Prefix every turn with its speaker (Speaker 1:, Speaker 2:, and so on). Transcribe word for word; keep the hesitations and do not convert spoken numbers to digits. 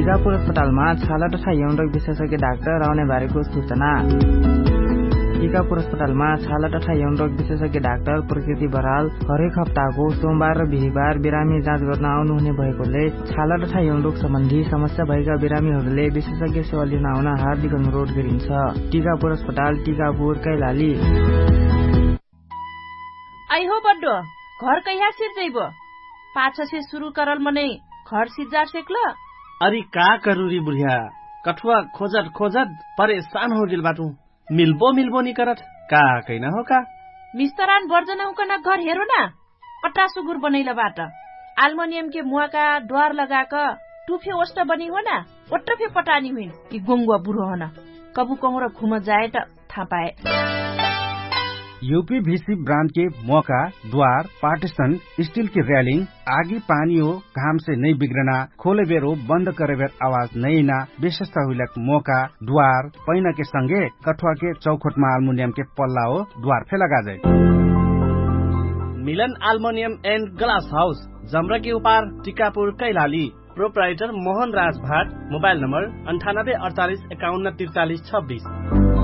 Speaker 1: टिकापुर अस्पतालमा छाला तथा यौन रोग विशेषज्ञ डाक्टर आउने बारेको सूचना। टिकापुर अस्पतालमा छाला तथा यौन रोग विशेषज्ञ डाक्टर प्रकृति बराल हरेक हप्ताको सोमबार र बिहीबार बिरामी जाँच गर्न आउनुहुने भएकोले छाला तथा यौन रोग सम्बन्धी समस्या भएका बिरामीहरूले विशेषज्ञ सेवा लिन आउन हार्दिक अनुरोध गरिन्छ। टिकापुर अस्पताल, टिकापुर, कैलाली।
Speaker 2: आई हो बड्डो घर कहिया सिर्जैब? पाछ से शुरू करल मने घर सिज्जार सेक्ल?
Speaker 3: अरे का करूरी बुढ़िया, कठुआ खोजत खोजत परेशान हो गेल बाटू। मिल्बो मिल्बो नि करत का कैना हो का?
Speaker 2: मिस्तरान बर्जना उकना घर हेरो ना, पट्टा सुगुर बनैला बाट आल्मोनियम के मुआ का द्वार लगा का टूफे ओष्ट बनी हो ना, ओट्रफे पटानी हुई कि गोंगुआ बुढ़ो होना कबू कहूँ र घुम जाए त था पाए।
Speaker 4: यूपीवीसी ब्रांड के मौका, द्वार, पार्टीशन, स्टील की रेलिंग, आगी पानी हो घाम से नहीं बिगड़ना, खोले बेर हो बंद करे बेर आवाज नहीं ना, विशेषता हुई मौका, द्वार, पैना के संगे कठुआ के चौखोट में अल्मुनियम के पल्ला हो द्वार फे लगा जाए।
Speaker 3: मिलन अल्मुनियम एंड ग्लास हाउस, जमरा के उपार, टिकापुर, कैलाली। प्रोप्राइटर मोहन राज भाट। मोबाइल नंबर अंठानब्बे अड़तालीस इक्यावन तिरतालीस छब्बीस।